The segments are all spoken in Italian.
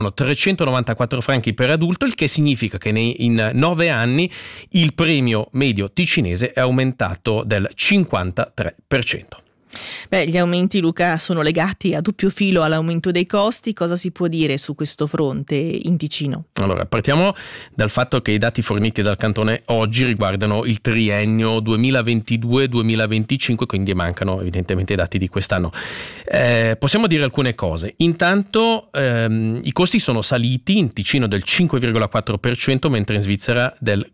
394 franchi per adulto, il che significa che in 9 anni il premio medio ticinese è aumentato del 53%. Beh, gli aumenti, Luca, sono legati a doppio filo all'aumento dei costi. Cosa si può dire su questo fronte in Ticino? Allora, partiamo dal fatto che i dati forniti dal Cantone oggi riguardano il triennio 2022-2025, quindi mancano evidentemente i dati di quest'anno. Possiamo dire alcune cose. Intanto i costi sono saliti in Ticino del 5,4%, mentre in Svizzera del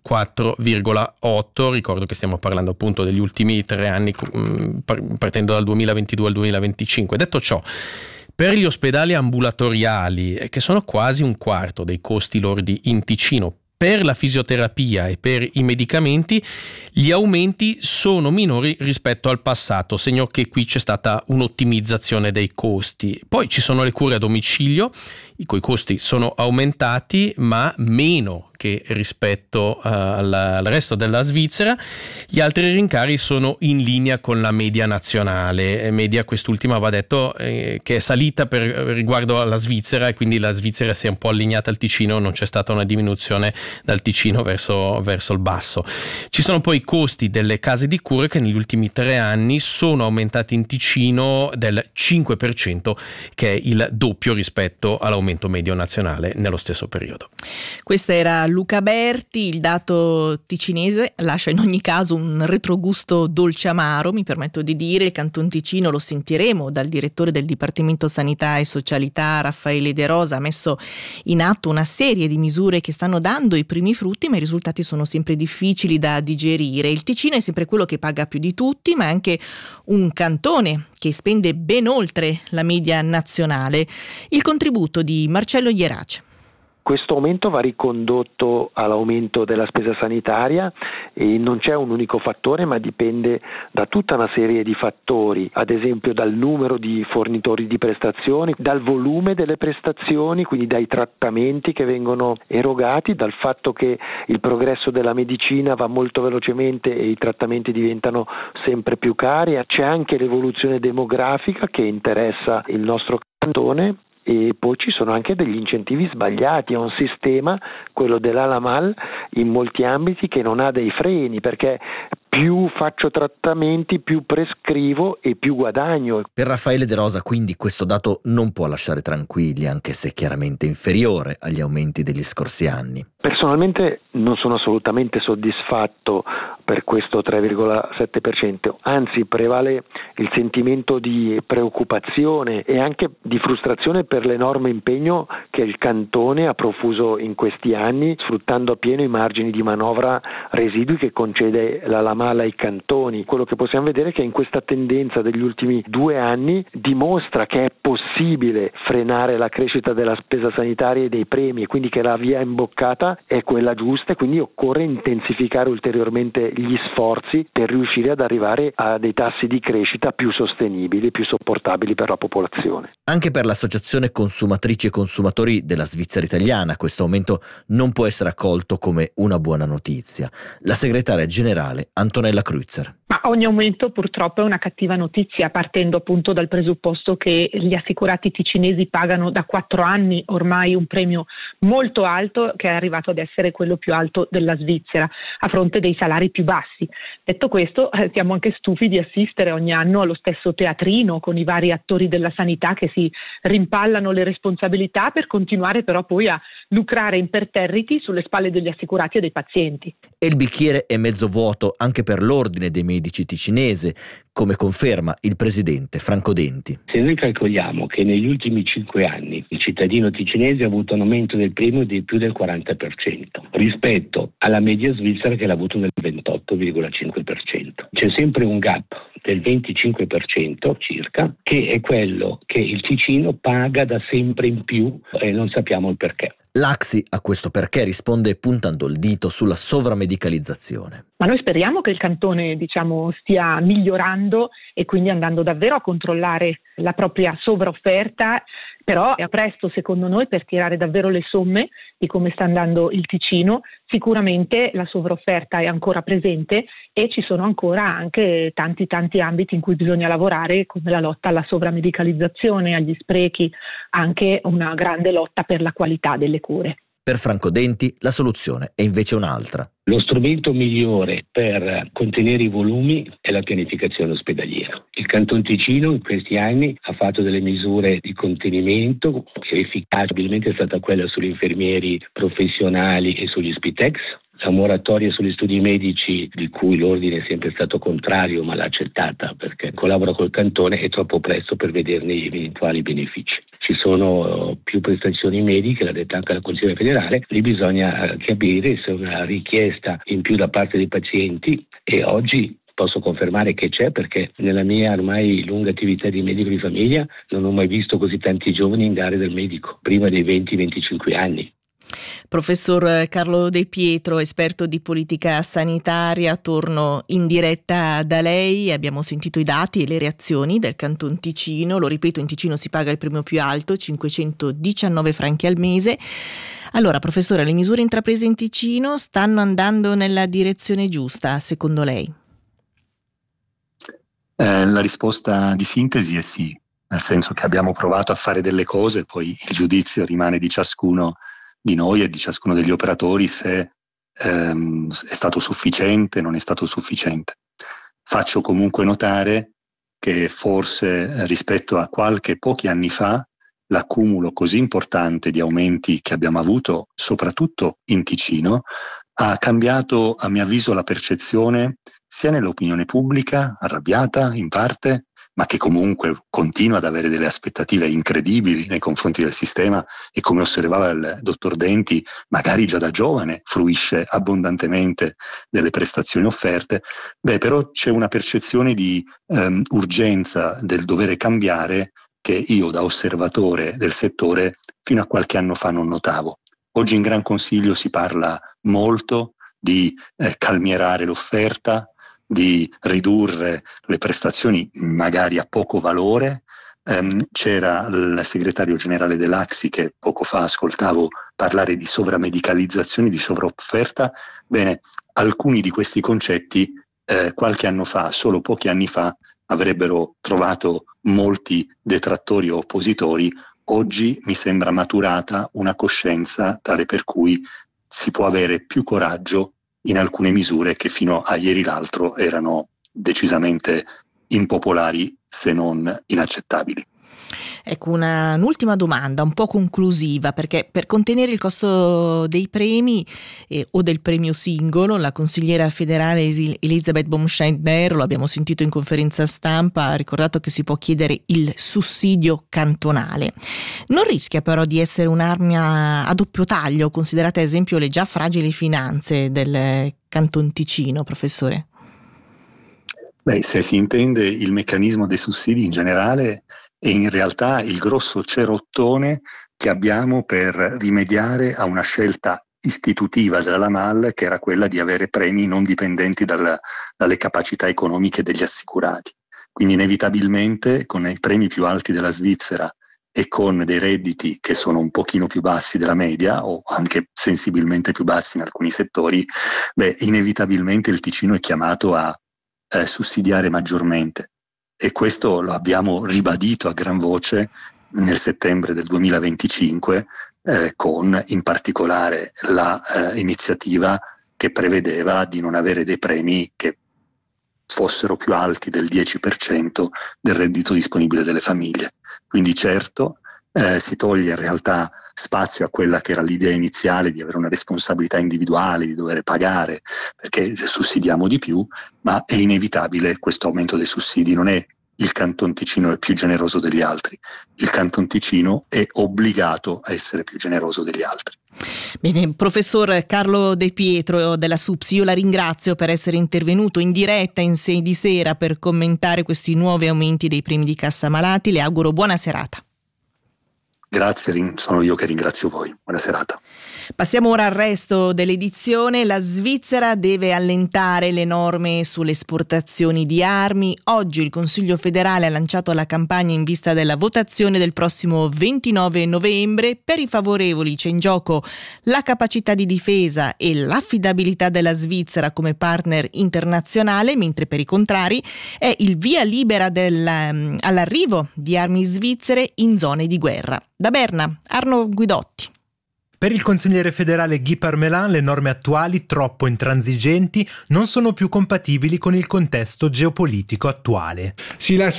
4,8%. Ricordo che stiamo parlando appunto degli ultimi 3 anni, partendo dal 2022 al 2025. Detto ciò, per gli ospedali ambulatoriali, che sono quasi un quarto dei costi lordi in Ticino, per la fisioterapia e per i medicamenti, gli aumenti sono minori rispetto al passato, segno che qui c'è stata un'ottimizzazione dei costi. Poi ci sono le cure a domicilio, i cui costi sono aumentati, ma meno che rispetto al resto della Svizzera. Gli altri rincari sono in linea con la media nazionale, media quest'ultima va detto che è salita riguardo alla Svizzera, e quindi la Svizzera si è un po' allineata al Ticino, non c'è stata una diminuzione dal Ticino verso il basso. Ci sono poi i costi delle case di cure, che negli ultimi 3 anni sono aumentati in Ticino del 5%, che è il doppio rispetto all'aumento medio nazionale nello stesso periodo. Questo era Luca Berti. Il dato ticinese lascia in ogni caso un retrogusto dolce amaro, mi permetto di dire. Il Canton Ticino, lo sentiremo dal direttore del Dipartimento Sanità e Socialità, Raffaele De Rosa, ha messo in atto una serie di misure che stanno dando i primi frutti, ma i risultati sono sempre difficili da digerire. Il Ticino è sempre quello che paga più di tutti, ma è anche un cantone che spende ben oltre la media nazionale. Il contributo di Marcello Ierace. Questo aumento va ricondotto all'aumento della spesa sanitaria e non c'è un unico fattore, ma dipende da tutta una serie di fattori, ad esempio dal numero di fornitori di prestazioni, dal volume delle prestazioni, quindi dai trattamenti che vengono erogati, dal fatto che il progresso della medicina va molto velocemente e i trattamenti diventano sempre più cari. C'è anche l'evoluzione demografica che interessa il nostro cantone. E poi ci sono anche degli incentivi sbagliati, è un sistema, quello dell'Alamal, in molti ambiti che non ha dei freni, perché più faccio trattamenti, più prescrivo e più guadagno. Per Raffaele De Rosa quindi questo dato non può lasciare tranquilli, anche se chiaramente inferiore agli aumenti degli scorsi anni. Personalmente non sono assolutamente soddisfatto per questo 3,7%, anzi prevale il sentimento di preoccupazione e anche di frustrazione per l'enorme impegno che il Cantone ha profuso in questi anni, sfruttando appieno i margini di manovra residui che concede la Lamal ai cantoni. Quello che possiamo vedere è che in questa tendenza degli ultimi 2 anni dimostra che è possibile frenare la crescita della spesa sanitaria e dei premi, e quindi che la via imboccata è quella giusta, e quindi occorre intensificare ulteriormente gli sforzi per riuscire ad arrivare a dei tassi di crescita più sostenibili, più sopportabili per la popolazione. Anche per l'Associazione Consumatrici e Consumatori della Svizzera Italiana questo aumento non può essere accolto come una buona notizia. La segretaria generale Antonella Kreuzer. Ma ogni aumento purtroppo è una cattiva notizia, partendo appunto dal presupposto che gli assicurati ticinesi pagano da 4 anni ormai un premio molto alto, che è arrivato ad essere quello più alto della Svizzera, a fronte dei salari più bassi. Detto questo, siamo anche stufi di assistere ogni anno allo stesso teatrino con i vari attori della sanità che si rimpallano le responsabilità per continuare però poi a lucrare imperterriti sulle spalle degli assicurati e dei pazienti. E il bicchiere è mezzo vuoto anche per l'ordine dei medici ticinese, come conferma il presidente Franco Denti. Se noi calcoliamo che negli ultimi 5 anni il cittadino ticinese ha avuto un aumento del premio di più del 40% rispetto alla media svizzera che l'ha avuto del 28,5%. C'è sempre un gap del 25% circa, che è quello che il Ticino paga da sempre in più e non sappiamo il perché. L'Axi a questo perché risponde puntando il dito sulla sovramedicalizzazione. Ma noi speriamo che il cantone, stia migliorando e quindi andando davvero a controllare la propria sovraofferta, Però è presto secondo noi per tirare davvero le somme di come sta andando il Ticino. Sicuramente la sovrofferta è ancora presente e ci sono ancora anche tanti ambiti in cui bisogna lavorare, come la lotta alla sovramedicalizzazione, agli sprechi, anche una grande lotta per la qualità delle cure. Per Franco Denti la soluzione è invece un'altra. Lo strumento migliore per contenere i volumi è la pianificazione ospedaliera. Il Canton Ticino in questi anni ha fatto delle misure di contenimento, che efficacemente è stata quella sugli infermieri professionali e sugli Spitex. La moratoria sugli studi medici, di cui l'ordine è sempre stato contrario, ma l'ha accettata perché collabora col cantone, è troppo presto per vederne gli eventuali benefici. Ci sono più prestazioni mediche, l'ha detto anche la Consiglio federale, lì bisogna capire se una richiesta in più da parte dei pazienti, e oggi posso confermare che c'è, perché nella mia ormai lunga attività di medico di famiglia non ho mai visto così tanti giovani indagare dal medico, prima dei 20-25 anni. Professor Carlo De Pietro, esperto di politica sanitaria, torno in diretta da lei. Abbiamo sentito i dati e le reazioni del Canton Ticino. Lo ripeto, in Ticino si paga il premio più alto, 519 franchi al mese. Allora, professore, le misure intraprese in Ticino stanno andando nella direzione giusta, secondo lei? La risposta di sintesi è sì, nel senso che abbiamo provato a fare delle cose, poi il giudizio rimane di ciascuno di noi e di ciascuno degli operatori se è stato sufficiente, non è stato sufficiente. Faccio comunque notare che forse rispetto a pochi anni fa l'accumulo così importante di aumenti che abbiamo avuto, soprattutto in Ticino, ha cambiato a mio avviso la percezione sia nell'opinione pubblica, arrabbiata in parte, ma che comunque continua ad avere delle aspettative incredibili nei confronti del sistema e, come osservava il dottor Denti, magari già da giovane fruisce abbondantemente delle prestazioni offerte. Però c'è una percezione di urgenza del dovere cambiare che io, da osservatore del settore, fino a qualche anno fa non notavo. Oggi in Gran Consiglio si parla molto di calmierare l'offerta, di ridurre le prestazioni magari a poco valore. C'era il segretario generale dell'AXI che poco fa ascoltavo parlare di sovramedicalizzazione, di sovrofferta. Bene, alcuni di questi concetti qualche anno fa, solo pochi anni fa, avrebbero trovato molti detrattori o oppositori. Oggi mi sembra maturata una coscienza tale per cui si può avere più coraggio in alcune misure che fino a ieri l'altro erano decisamente impopolari, se non inaccettabili. Ecco, un'ultima domanda un po' conclusiva, perché per contenere il costo dei premi o del premio singolo, la consigliera federale Elisabeth Baumschneider, lo abbiamo sentito in conferenza stampa, ha ricordato che si può chiedere il sussidio cantonale. Non rischia però di essere un'arma a doppio taglio, considerate ad esempio le già fragili finanze del Canton Ticino, professore? Se si intende il meccanismo dei sussidi in generale, è in realtà il grosso cerottone che abbiamo per rimediare a una scelta istitutiva della LAMAL, che era quella di avere premi non dipendenti dalle capacità economiche degli assicurati. Quindi inevitabilmente, con i premi più alti della Svizzera e con dei redditi che sono un pochino più bassi della media o anche sensibilmente più bassi in alcuni settori, inevitabilmente il Ticino è chiamato a sussidiare maggiormente, e questo lo abbiamo ribadito a gran voce nel settembre del 2025 con in particolare la iniziativa che prevedeva di non avere dei premi che fossero più alti del 10% del reddito disponibile delle famiglie. Quindi certo si toglie in realtà spazio a quella che era l'idea iniziale di avere una responsabilità individuale, di dover pagare perché sussidiamo di più, ma è inevitabile questo aumento dei sussidi. Non è il Canton Ticino è più generoso degli altri, il Canton Ticino è obbligato a essere più generoso degli altri. Bene, professor Carlo De Pietro della SUPSI, io la ringrazio per essere intervenuto in diretta in 6 di sera per commentare questi nuovi aumenti dei premi di cassa malati. Le auguro buona serata. Grazie, sono io che ringrazio voi. Buona serata. Passiamo ora al resto dell'edizione. La Svizzera deve allentare le norme sulle esportazioni di armi. Oggi il Consiglio federale ha lanciato la campagna in vista della votazione del prossimo 29 novembre. Per i favorevoli c'è in gioco la capacità di difesa e l'affidabilità della Svizzera come partner internazionale, mentre per i contrari è il via libera all'arrivo di armi svizzere in zone di guerra. Da Berna, Arno Guidotti. Per il consigliere federale Guy Parmelin le norme attuali, troppo intransigenti, non sono più compatibili con il contesto geopolitico attuale. Se la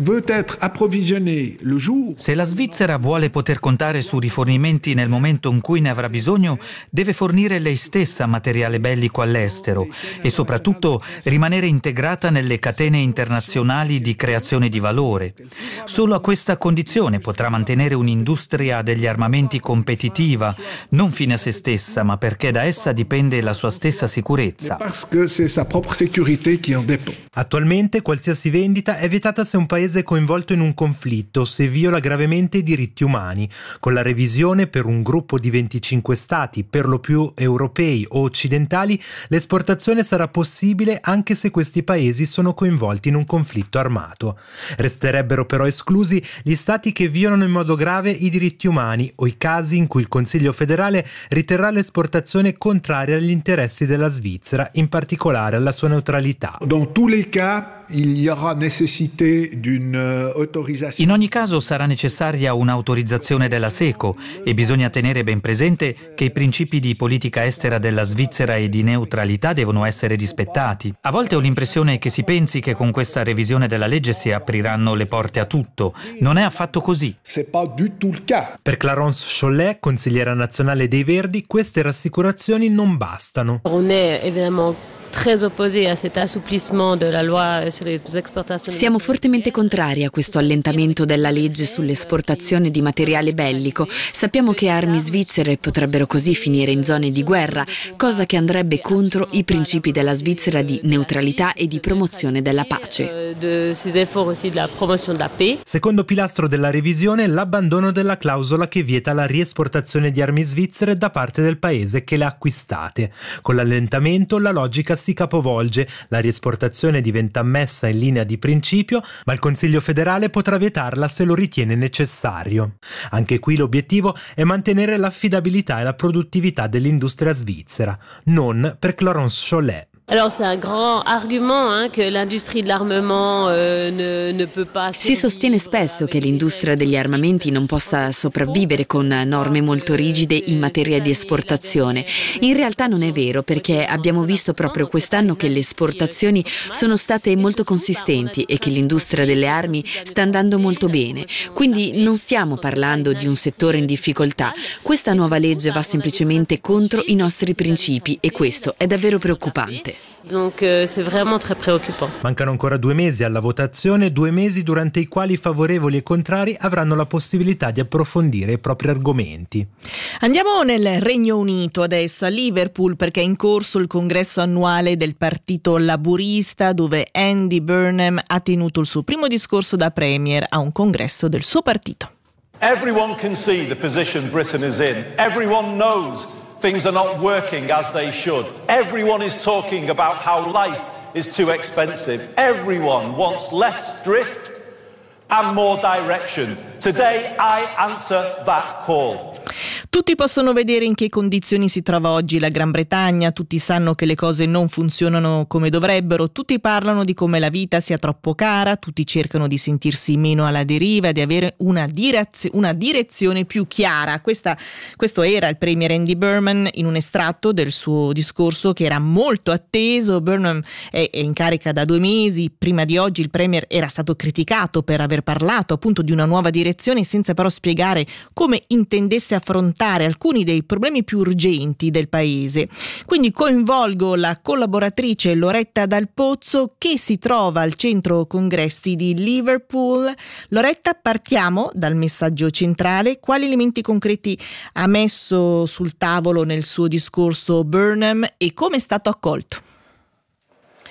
Svizzera vuole poter contare su rifornimenti nel momento in cui ne avrà bisogno, deve fornire lei stessa materiale bellico all'estero e soprattutto rimanere integrata nelle catene internazionali di creazione di valore. Solo a questa condizione potrà mantenere un'industria degli armamenti competitiva, non fine a se stessa, ma perché da essa dipende la sua stessa sicurezza. Attualmente qualsiasi vendita è vietata se un paese è coinvolto in un conflitto, se viola gravemente i diritti umani. Con la revisione per un gruppo di 25 stati, per lo più europei o occidentali, l'esportazione sarà possibile anche se questi paesi sono coinvolti in un conflitto armato. Resterebbero però esclusi gli stati che violano in modo grave i diritti umani o i casi in cui il Consiglio federale riterrà l'esportazione contraria agli interessi della Svizzera, in particolare alla sua neutralità. In ogni caso sarà necessaria un'autorizzazione della SECO e bisogna tenere ben presente che i principi di politica estera della Svizzera e di neutralità devono essere rispettati. A volte ho l'impressione che si pensi che con questa revisione della legge si apriranno le porte a tutto. Non è affatto così. Per Clarence Chollet, consigliera nazionale dei Verdi, queste rassicurazioni non bastano. Siamo fortemente contrari a questo allentamento della legge sull'esportazione di materiale bellico. Sappiamo che armi svizzere potrebbero così finire in zone di guerra, cosa che andrebbe contro i principi della Svizzera di neutralità e di promozione della pace. Secondo pilastro della revisione, l'abbandono della clausola che vieta la riesportazione di armi svizzere da parte del paese che le ha acquistate. Con l'allentamento la logica si capovolge, la riesportazione diventa ammessa in linea di principio, ma il Consiglio federale potrà vietarla se lo ritiene necessario. Anche qui l'obiettivo è mantenere l'affidabilità e la produttività dell'industria svizzera, non per Clarence Chollet. Si sostiene spesso che l'industria degli armamenti non possa sopravvivere con norme molto rigide in materia di esportazione. In realtà non è vero, perché abbiamo visto proprio quest'anno che le esportazioni sono state molto consistenti e che l'industria delle armi sta andando molto bene. Quindi non stiamo parlando di un settore in difficoltà. Questa nuova legge va semplicemente contro i nostri principi e questo è davvero preoccupante. Mancano ancora 2 mesi alla votazione, 2 mesi durante i quali i favorevoli e contrari avranno la possibilità di approfondire i propri argomenti. Andiamo nel Regno Unito adesso, a Liverpool, perché è in corso il congresso annuale del partito laburista, dove Andy Burnham ha tenuto il suo primo discorso da premier a un congresso del suo partito. Everyone can see the position Britain is in. Everyone knows things are not working as they should. Everyone is talking about how life is too expensive. Everyone wants less drift and more direction. Today I answer that call. Tutti possono vedere in che condizioni si trova oggi la Gran Bretagna, tutti sanno che le cose non funzionano come dovrebbero, tutti parlano di come la vita sia troppo cara, tutti cercano di sentirsi meno alla deriva, di avere una direzione più chiara. Questo era il premier Andy Burnham in un estratto del suo discorso che era molto atteso. Burnham è in carica da 2 mesi, prima di oggi il premier era stato criticato per aver parlato appunto di una nuova direzione senza però spiegare come intendesse affrontare alcuni dei problemi più urgenti del paese. Quindi coinvolgo la collaboratrice Loretta Dal Pozzo, che si trova al centro congressi di Liverpool. Loretta, partiamo dal messaggio centrale. Quali elementi concreti ha messo sul tavolo nel suo discorso Burnham e come è stato accolto?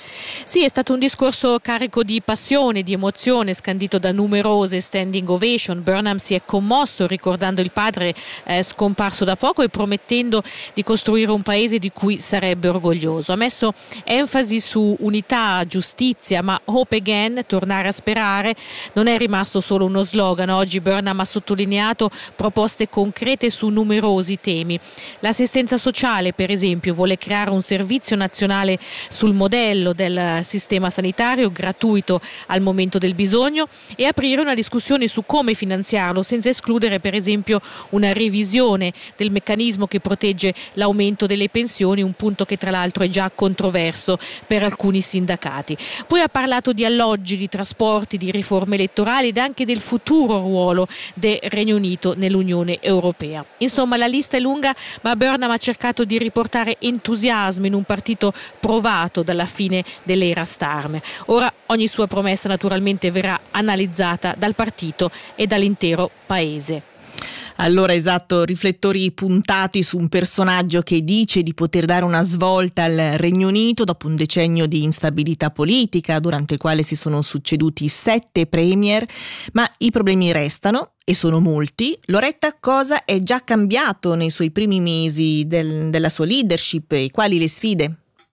Sì, è stato un discorso carico di passione, di emozione, scandito da numerose standing ovation. Burnham si è commosso ricordando il padre scomparso da poco e promettendo di costruire un paese di cui sarebbe orgoglioso. Ha messo enfasi su unità, giustizia, ma hope again, tornare a sperare, non è rimasto solo uno slogan. Oggi Burnham ha sottolineato proposte concrete su numerosi temi. L'assistenza sociale, per esempio, vuole creare un servizio nazionale sul modello del sistema sanitario, gratuito al momento del bisogno, e aprire una discussione su come finanziarlo, senza escludere per esempio una revisione del meccanismo che protegge l'aumento delle pensioni, un punto che tra l'altro è già controverso per alcuni sindacati. Poi ha parlato di alloggi, di trasporti, di riforme elettorali ed anche del futuro ruolo del Regno Unito nell'Unione Europea. Insomma, la lista è lunga, ma Burnham ha cercato di riportare entusiasmo in un partito provato dalla fine dell'era Starmer. Ora ogni sua promessa naturalmente verrà analizzata dal partito e dall'intero paese. Allora, esatto, riflettori puntati su un personaggio che dice di poter dare una svolta al Regno Unito dopo un decennio di instabilità politica durante il quale si sono succeduti 7 premier, ma i problemi restano e sono molti. Loretta, cosa è già cambiato nei suoi primi mesi della sua leadership e quali le sfide?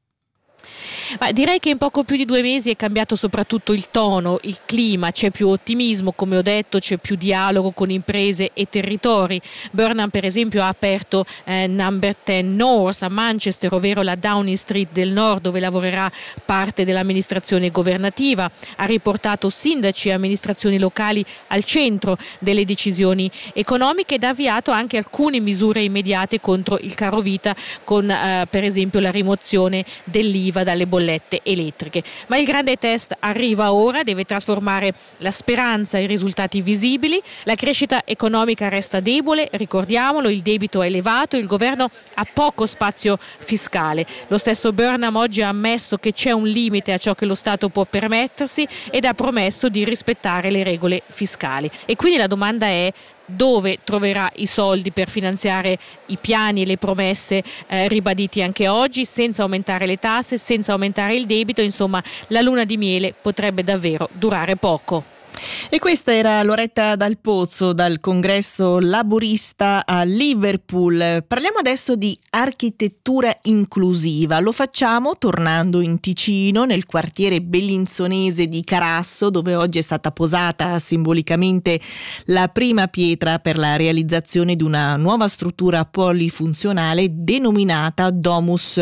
Ma direi che in poco più di 2 mesi è cambiato soprattutto il tono, il clima, c'è più ottimismo, come ho detto, c'è più dialogo con imprese e territori. Burnham per esempio ha aperto Number 10 North a Manchester, ovvero la Downing Street del Nord, dove lavorerà parte dell'amministrazione governativa, ha riportato sindaci e amministrazioni locali al centro delle decisioni economiche ed ha avviato anche alcune misure immediate contro il caro vita, con per esempio la rimozione dell'IVA dalle bollette elettriche. Ma il grande test arriva ora, deve trasformare la speranza in risultati visibili. La crescita economica resta debole, ricordiamolo, il debito è elevato, il governo ha poco spazio fiscale. Lo stesso Burnham oggi ha ammesso che c'è un limite a ciò che lo Stato può permettersi ed ha promesso di rispettare le regole fiscali. E quindi la domanda è: dove troverà i soldi per finanziare i piani e le promesse ribaditi anche oggi, senza aumentare le tasse, senza aumentare il debito? Insomma, la luna di miele potrebbe davvero durare poco. E questa era Loretta Dal Pozzo dal congresso laburista a Liverpool. Parliamo adesso di architettura inclusiva. Lo facciamo tornando in Ticino, nel quartiere bellinzonese di Carasso, dove oggi è stata posata simbolicamente la prima pietra per la realizzazione di una nuova struttura polifunzionale denominata Domus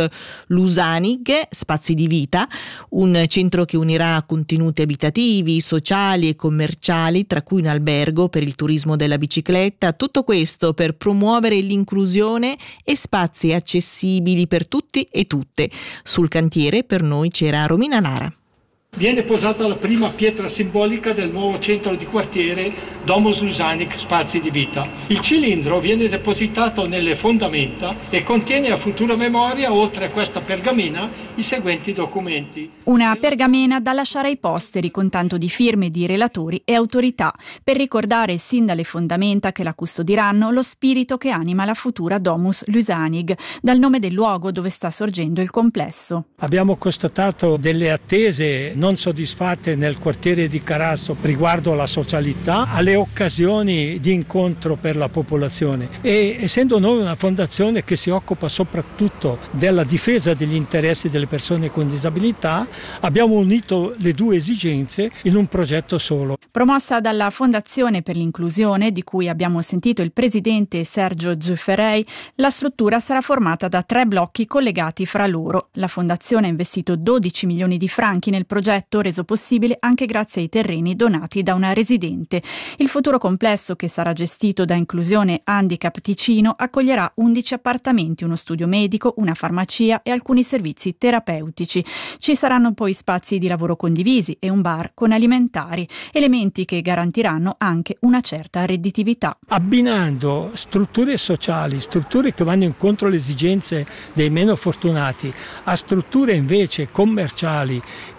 Lusanig, spazi di vita, un centro che unirà contenuti abitativi, sociali e commerciali, tra cui un albergo per il turismo della bicicletta. Tutto questo per promuovere l'inclusione e spazi accessibili per tutti e tutte. Sul cantiere per noi c'era Romina Lara. Viene posata la prima pietra simbolica del nuovo centro di quartiere Domus Lusanig, spazi di vita. Il cilindro viene depositato nelle fondamenta e contiene a futura memoria, oltre a questa pergamena, i seguenti documenti. Una pergamena da lasciare ai posteri con tanto di firme di relatori e autorità, per ricordare sin dalle fondamenta che la custodiranno lo spirito che anima la futura Domus Lusanig, dal nome del luogo dove sta sorgendo il complesso. Abbiamo constatato delle attese non soddisfatte nel quartiere di Carasso riguardo alla socialità, alle occasioni di incontro per la popolazione, e essendo noi una fondazione che si occupa soprattutto della difesa degli interessi delle persone con disabilità, abbiamo unito le due esigenze in un progetto solo. Promossa dalla Fondazione per l'Inclusione, di cui abbiamo sentito il presidente Sergio Zufferei, la struttura sarà formata da 3 blocchi collegati fra loro. La Fondazione ha investito 12 milioni di franchi nel progetto, reso possibile anche grazie ai terreni donati da una residente. Il futuro complesso, che sarà gestito da Inclusione Handicap Ticino, accoglierà 11 appartamenti, uno studio medico, una farmacia e alcuni servizi terapeutici. Ci saranno poi spazi di lavoro condivisi e un bar con alimentari, elementi che garantiranno anche una certa redditività. Abbinando strutture sociali, strutture che vanno incontro alle esigenze dei meno fortunati, a strutture invece commerciali e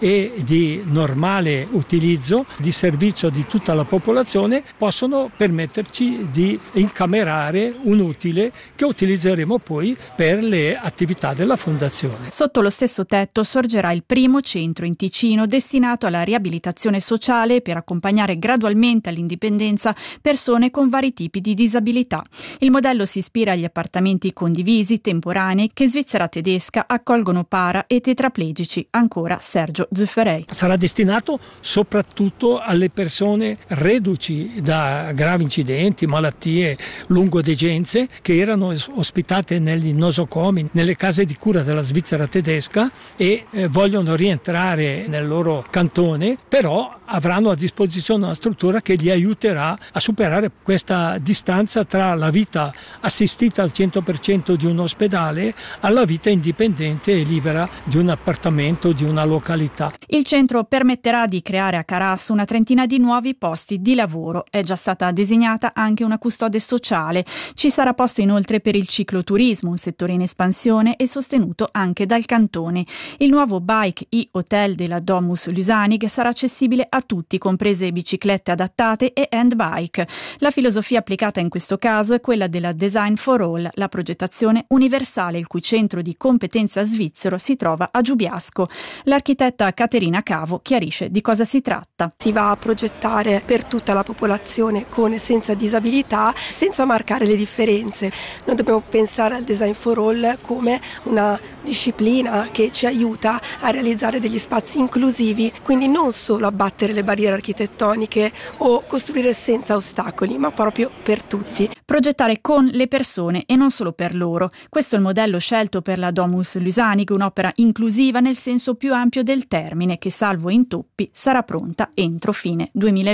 di normale utilizzo, di servizio di tutta la popolazione, possono permetterci di incamerare un utile che utilizzeremo poi per le attività della Fondazione. Sotto lo stesso tetto sorgerà il primo centro in Ticino destinato alla riabilitazione sociale per accompagnare gradualmente all'indipendenza persone con vari tipi di disabilità. Il modello si ispira agli appartamenti condivisi temporanei che in Svizzera tedesca accolgono para e tetraplegici. Ancora Sergio Zufferei. Sarà destinato soprattutto alle persone reduci da gravi incidenti, malattie, lungodegenze che erano ospitate negli nosocomi, nelle case di cura della Svizzera tedesca e vogliono rientrare nel loro cantone, però avranno a disposizione una struttura che li aiuterà a superare questa distanza tra la vita assistita al 100% di un ospedale alla vita indipendente e libera di un appartamento, di una località. Il centro permetterà di creare a Carasso una trentina di nuovi posti di lavoro. È già stata designata anche una custode sociale. Ci sarà posto inoltre per il cicloturismo, un settore in espansione e sostenuto anche dal cantone. Il nuovo bike e-hotel della Domus Lusanig sarà accessibile a tutti, comprese biciclette adattate e handbike. La filosofia applicata in questo caso è quella della Design for All, la progettazione universale, il cui centro di competenza svizzero si trova a Giubiasco. L'architetta Caterina Cavo chiarisce di cosa si tratta. Si va a progettare per tutta la popolazione con e senza disabilità, senza marcare le differenze. Noi dobbiamo pensare al Design for All come una disciplina che ci aiuta a realizzare degli spazi inclusivi, quindi non solo abbattere le barriere architettoniche o costruire senza ostacoli, ma proprio per tutti. Progettare con le persone e non solo per loro. Questo è il modello scelto per la Domus Lusanig, un'opera inclusiva nel senso più ampio del termine, che salvo intoppi sarà pronta entro fine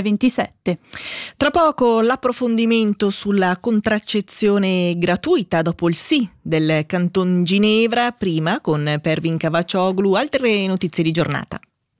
2027. Tra poco l'approfondimento sulla contraccezione gratuita dopo il sì del Canton Ginevra, prima con Pervin Cavaccioglu, altre notizie di giornata.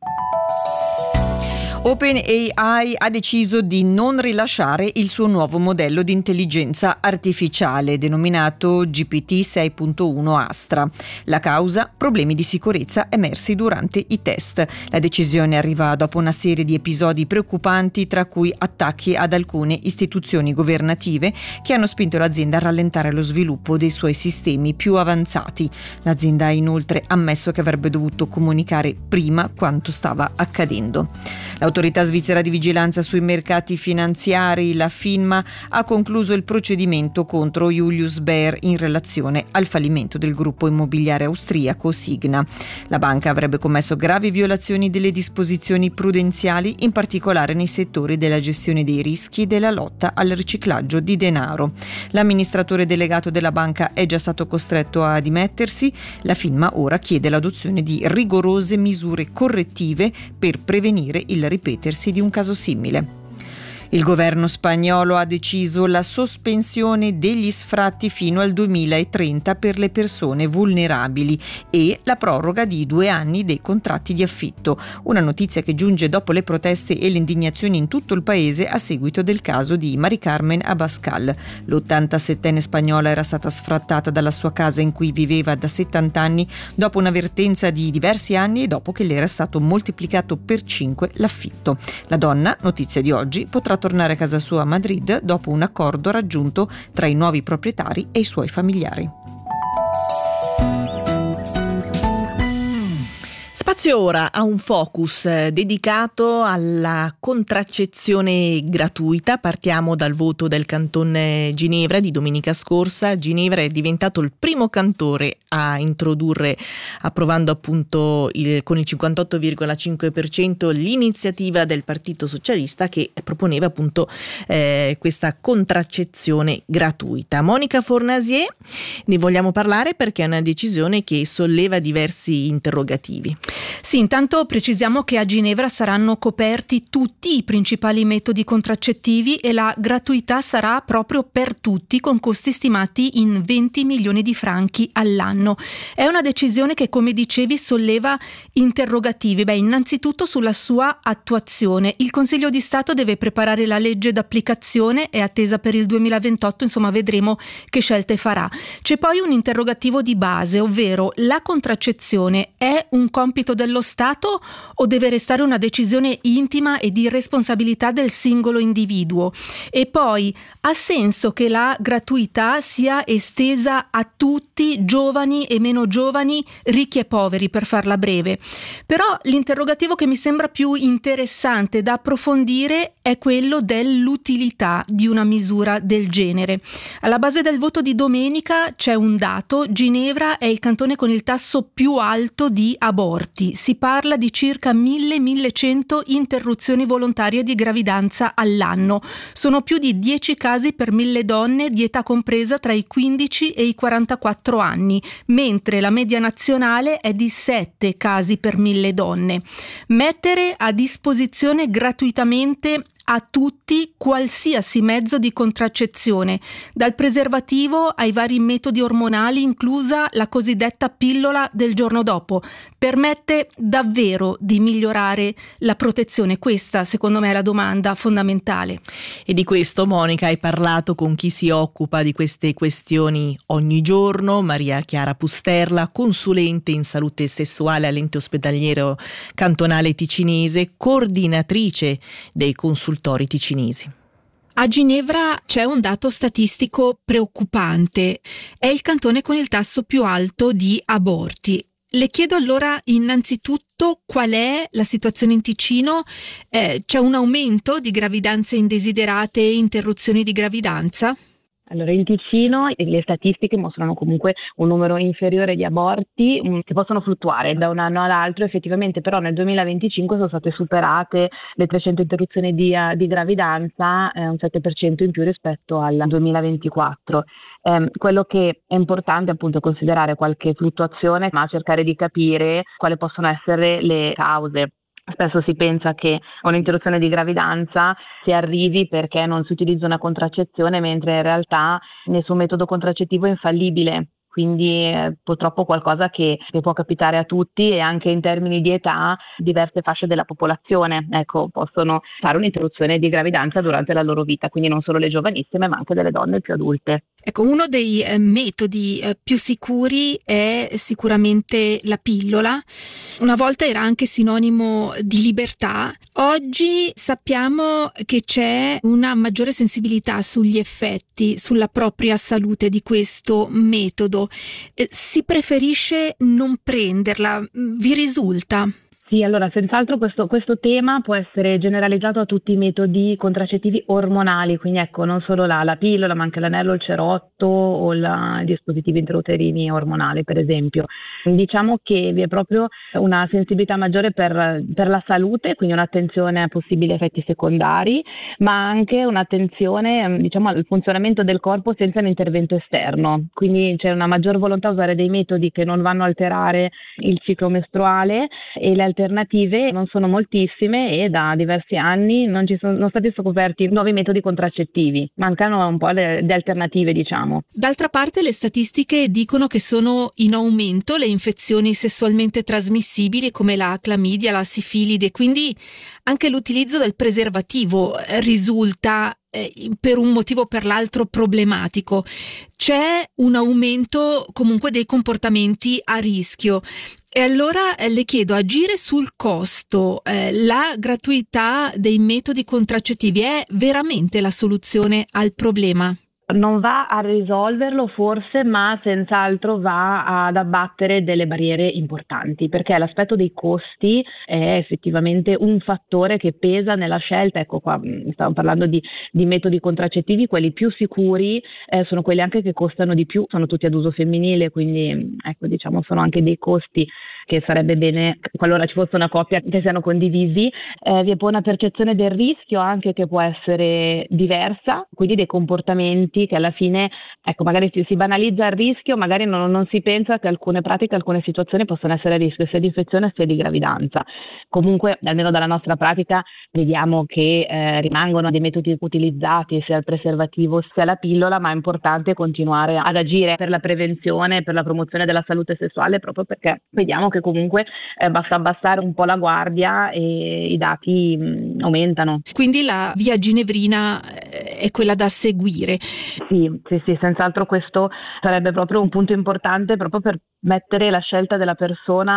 OpenAI ha deciso di non rilasciare il suo nuovo modello di intelligenza artificiale denominato GPT 6.1 Astra. La causa? Problemi di sicurezza emersi durante i test. La decisione arriva dopo una serie di episodi preoccupanti, tra cui attacchi ad alcune istituzioni governative che hanno spinto l'azienda a rallentare lo sviluppo dei suoi sistemi più avanzati. L'azienda ha inoltre ammesso che avrebbe dovuto comunicare prima quanto stava accadendo. L'autorità svizzera di vigilanza sui mercati finanziari, la FINMA, ha concluso il procedimento contro Julius Baer in relazione al fallimento del gruppo immobiliare austriaco Signa. La banca avrebbe commesso gravi violazioni delle disposizioni prudenziali, in particolare nei settori della gestione dei rischi e della lotta al riciclaggio di denaro. L'amministratore delegato della banca è già stato costretto a dimettersi. La FINMA ora chiede l'adozione di rigorose misure correttive per prevenire il ripetersi di un caso simile. Il governo spagnolo ha deciso la sospensione degli sfratti fino al 2030 per le persone vulnerabili e la proroga di 2 anni dei contratti di affitto. Una notizia che giunge dopo le proteste e le indignazioni in tutto il paese a seguito del caso di Mari Carmen Abascal. L'87enne spagnola era stata sfrattata dalla sua casa in cui viveva da 70 anni dopo un'avvertenza di diversi anni e dopo che le era stato moltiplicato per 5 l'affitto. La donna, notizia di oggi, potrà tornare a casa sua a Madrid dopo un accordo raggiunto tra i nuovi proprietari e i suoi familiari. Spazio ora a un focus dedicato alla contraccezione gratuita. Partiamo dal voto del Canton Ginevra di domenica scorsa. Ginevra è diventato il primo cantone a introdurre, approvando appunto con il 58,5% l'iniziativa del Partito Socialista che proponeva appunto questa contraccezione gratuita. Monica Fornasier, ne vogliamo parlare perché è una decisione che solleva diversi interrogativi. Sì, intanto precisiamo che a Ginevra saranno coperti tutti i principali metodi contraccettivi e la gratuità sarà proprio per tutti, con costi stimati in 20 milioni di franchi all'anno. È una decisione che, come dicevi, solleva interrogativi. Innanzitutto sulla sua attuazione. Il Consiglio di Stato deve preparare la legge d'applicazione, è attesa per il 2028, insomma vedremo che scelte farà. C'è poi un interrogativo di base, ovvero la contraccezione è un compito dello dello Stato o deve restare una decisione intima e di responsabilità del singolo individuo? E poi, ha senso che la gratuità sia estesa a tutti, giovani e meno giovani, ricchi e poveri, per farla breve? Però l'interrogativo che mi sembra più interessante da approfondire è quello dell'utilità di una misura del genere. Alla base del voto di domenica c'è un dato: Ginevra è il cantone con il tasso più alto di aborti. Si parla di circa 1.100 interruzioni volontarie di gravidanza all'anno. Sono più di 10 casi per 1.000 donne di età compresa tra i 15 e i 44 anni, mentre la media nazionale è di 7 casi per 1.000 donne. Mettere a disposizione gratuitamente a tutti qualsiasi mezzo di contraccezione, dal preservativo ai vari metodi ormonali, inclusa la cosiddetta pillola del giorno dopo, permette davvero di migliorare la protezione? Questa, secondo me, è la domanda fondamentale. E di questo, Monica, hai parlato con chi si occupa di queste questioni ogni giorno, Maria Chiara Pusterla, consulente in salute sessuale all'ente ospedaliero cantonale ticinese, coordinatrice dei consultori ticinesi. A Ginevra c'è un dato statistico preoccupante. È il cantone con il tasso più alto di aborti. Le chiedo allora innanzitutto qual è la situazione in Ticino. C'è un aumento di gravidanze indesiderate e interruzioni di gravidanza? Allora, in Ticino le statistiche mostrano comunque un numero inferiore di aborti che possono fluttuare da un anno all'altro. Effettivamente però nel 2025 sono state superate le 300 interruzioni di gravidanza, un 7% in più rispetto al 2024. Quello che è importante appunto è considerare qualche fluttuazione, ma cercare di capire quali possono essere le cause. Spesso si pensa che a un'interruzione di gravidanza si arrivi perché non si utilizza una contraccezione, mentre in realtà nessun metodo contraccettivo è infallibile. Quindi purtroppo qualcosa che può capitare a tutti, e anche in termini di età diverse fasce della popolazione possono fare un'interruzione di gravidanza durante la loro vita, quindi non solo le giovanissime ma anche delle donne più adulte. Uno dei metodi più sicuri è sicuramente la pillola. Una volta era anche sinonimo di libertà. Oggi sappiamo che c'è una maggiore sensibilità sugli effetti sulla propria salute di questo metodo. Si preferisce non prenderla? Vi risulta? Sì, allora senz'altro questo tema può essere generalizzato a tutti i metodi contraccettivi ormonali, quindi non solo la pillola, ma anche l'anello, il cerotto o i dispositivi intrauterini ormonali, per esempio. Diciamo che vi è proprio una sensibilità maggiore per la salute, quindi un'attenzione a possibili effetti secondari, ma anche un'attenzione al funzionamento del corpo senza un intervento esterno. Quindi c'è una maggior volontà a usare dei metodi che non vanno a alterare il ciclo mestruale, e le alternative non sono moltissime e da diversi anni non sono stati scoperti nuovi metodi contraccettivi. Mancano un po' le alternative, diciamo. D'altra parte le statistiche dicono che sono in aumento le infezioni sessualmente trasmissibili come la clamidia, la sifilide, quindi anche l'utilizzo del preservativo risulta per un motivo o per l'altro problematico. C'è un aumento comunque dei comportamenti a rischio. E allora le chiedo, agire sul costo, la gratuità dei metodi contraccettivi è veramente la soluzione al problema? Non va a risolverlo forse, ma senz'altro va ad abbattere delle barriere importanti, perché l'aspetto dei costi è effettivamente un fattore che pesa nella scelta. Ecco qua, stiamo parlando di metodi contraccettivi, quelli più sicuri sono quelli anche che costano di più, sono tutti ad uso femminile, quindi sono anche dei costi che sarebbe bene qualora ci fosse una coppia che siano condivisi. Vi è poi una percezione del rischio anche che può essere diversa, quindi dei comportamenti che alla fine magari si banalizza il rischio, magari non si pensa che alcune pratiche, alcune situazioni possono essere a rischio sia di infezione sia di gravidanza. Comunque, almeno dalla nostra pratica, vediamo che rimangono dei metodi utilizzati, sia il preservativo sia la pillola, ma è importante continuare ad agire per la prevenzione, per la promozione della salute sessuale, proprio perché vediamo che comunque basta abbassare un po' la guardia e i dati aumentano. Quindi la via ginevrina è quella da seguire. Sì, senz'altro questo sarebbe proprio un punto importante, proprio per mettere la scelta della persona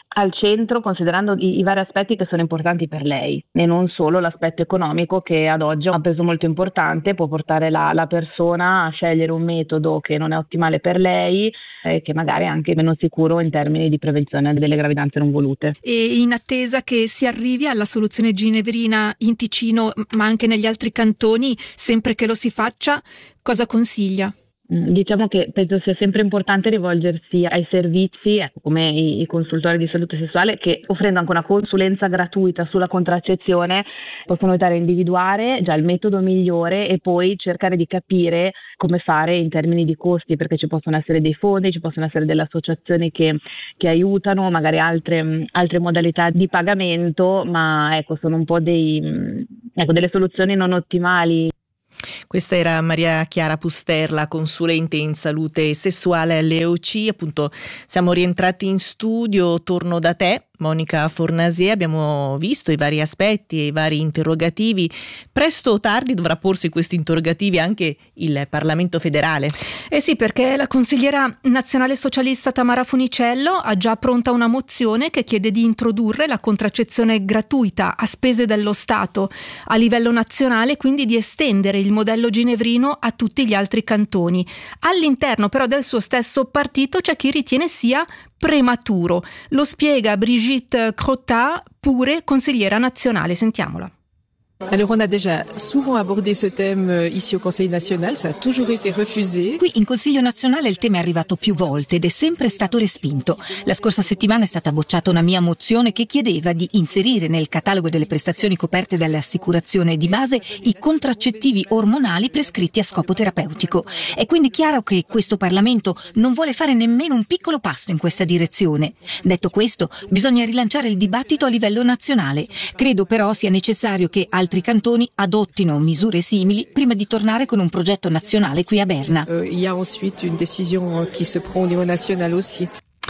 al centro, considerando i vari aspetti che sono importanti per lei e non solo l'aspetto economico, che ad oggi ha un peso molto importante, può portare la persona a scegliere un metodo che non è ottimale per lei e che magari è anche meno sicuro in termini di prevenzione delle gravidanze non volute. E in attesa che si arrivi alla soluzione ginevrina in Ticino, ma anche negli altri cantoni, sempre che lo si faccia, cosa consiglia? Diciamo che penso sia sempre importante rivolgersi ai servizi, come i consultori di salute sessuale, che offrendo anche una consulenza gratuita sulla contraccezione possono aiutare a individuare già il metodo migliore e poi cercare di capire come fare in termini di costi, perché ci possono essere dei fondi, ci possono essere delle associazioni che aiutano, magari altre modalità di pagamento, ma ecco, sono un po' delle soluzioni non ottimali. Questa era Maria Chiara Pusterla, consulente in salute sessuale all'EOC. Appunto, siamo rientrati in studio, torno da te, Monica Fornasier. Abbiamo visto i vari aspetti e i vari interrogativi. Presto o tardi dovrà porsi questi interrogativi anche il Parlamento federale. Eh sì, perché la consigliera nazionale socialista Tamara Funicello ha già pronta una mozione che chiede di introdurre la contraccezione gratuita a spese dello Stato a livello nazionale, quindi di estendere il modello ginevrino a tutti gli altri cantoni. All'interno però del suo stesso partito c'è chi ritiene sia prematuro. Lo spiega Brigitte Crottat, pure consigliera nazionale. Sentiamola. Alors on a déjà souvent abordé ce thème ici au Conseil national, ça a toujours été refusé. Qui in Consiglio nazionale il tema è arrivato più volte ed è sempre stato respinto. La scorsa settimana è stata bocciata una mia mozione che chiedeva di inserire nel catalogo delle prestazioni coperte dall'assicurazione di base i contraccettivi ormonali prescritti a scopo terapeutico. È quindi chiaro che questo Parlamento non vuole fare nemmeno un piccolo passo in questa direzione. Detto questo, bisogna rilanciare il dibattito a livello nazionale. Credo però sia necessario che altri cantoni adottino misure simili prima di tornare con un progetto nazionale qui a Berna. Il y a ensuite une décision qui se prend au niveau national aussi.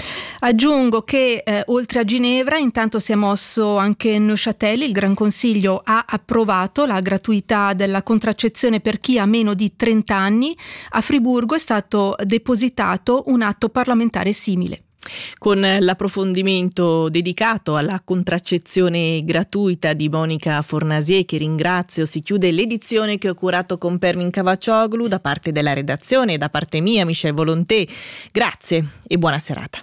Aggiungo che oltre a Ginevra intanto si è mosso anche Neuchâtel. Il Gran Consiglio ha approvato la gratuità della contraccezione per chi ha meno di 30 anni. A Friburgo è stato depositato un atto parlamentare simile. Con l'approfondimento dedicato alla contraccezione gratuita di Monica Fornasier, che ringrazio, si chiude l'edizione che ho curato con Permin Cavaccioglu. Da parte della redazione e da parte mia, Michel Volonté, grazie e buona serata.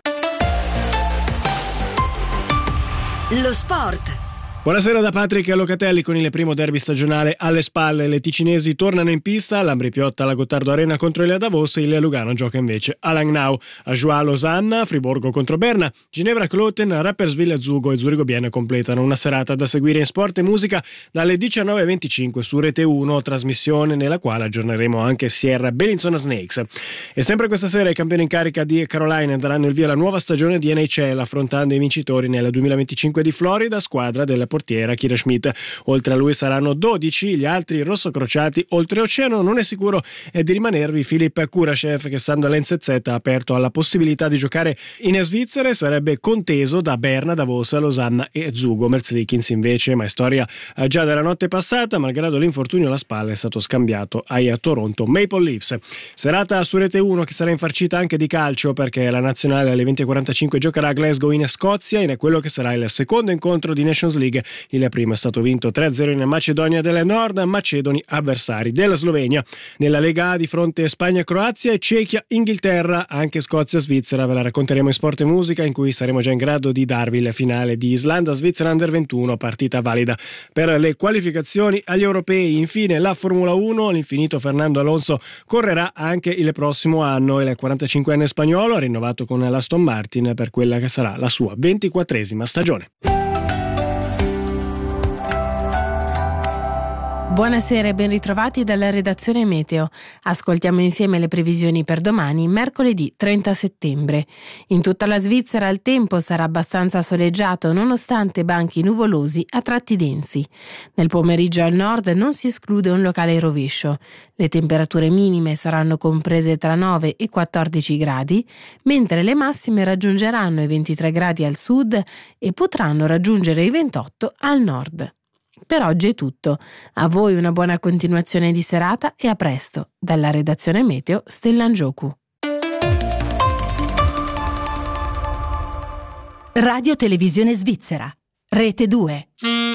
Lo sport. Buonasera da Patrick Locatelli. Con il primo derby stagionale alle spalle, le ticinesi tornano in pista. L'Ambri Piotta alla Gottardo Arena contro il Davos, il Lugano gioca invece a Langnau. A Joie Losanna, Friburgo contro Berna, Ginevra Kloten, Rapperswil Zugo e Zurigo Bienne completano una serata da seguire in sport e musica dalle 19.25 su Rete 1, trasmissione nella quale aggiorneremo anche Sierra Bellinzona Snakes. E sempre questa sera i campioni in carica di Caroline daranno il via alla nuova stagione di NHL, affrontando i vincitori nel 2025 di Florida, squadra del portiera Kira Schmidt. Oltre a lui saranno 12 gli altri rossocrociati. Oltreoceano non è sicuro di rimanervi Filip Kurashev, che stando all'NZZ ha aperto alla possibilità di giocare in Svizzera e sarebbe conteso da Berna, Davos, Losanna e Zugo. Merzlikins invece, ma è storia già della notte passata, malgrado l'infortunio alla spalla, è stato scambiato ai Toronto Maple Leafs. Serata su Rete 1 che sarà infarcita anche di calcio, perché la nazionale alle 20.45 giocherà a Glasgow in Scozia in quello che sarà il secondo incontro di Nations League. Il primo è stato vinto 3-0 in Macedonia del Nord, macedoni avversari della Slovenia. Nella Lega A di fronte Spagna, Croazia e Cechia, Inghilterra, anche Scozia, Svizzera. Ve la racconteremo in Sport e Musica, in cui saremo già in grado di darvi il finale di Islanda, Svizzera Under 21, partita valida per le qualificazioni agli europei. Infine la Formula 1, l'infinito Fernando Alonso correrà anche il prossimo anno. Il 45enne spagnolo ha rinnovato con l'Aston Martin per quella che sarà la sua 24esima stagione. Buonasera e ben ritrovati dalla redazione Meteo. Ascoltiamo insieme le previsioni per domani, mercoledì 30 settembre. In tutta la Svizzera il tempo sarà abbastanza soleggiato nonostante banchi nuvolosi a tratti densi. Nel pomeriggio al nord non si esclude un locale rovescio. Le temperature minime saranno comprese tra 9 e 14 gradi, mentre le massime raggiungeranno i 23 gradi al sud e potranno raggiungere i 28 al nord. Per oggi è tutto. A voi una buona continuazione di serata e a presto. Dalla redazione Meteo, Stellan Giocu. Radio Televisione Svizzera, Rete 2.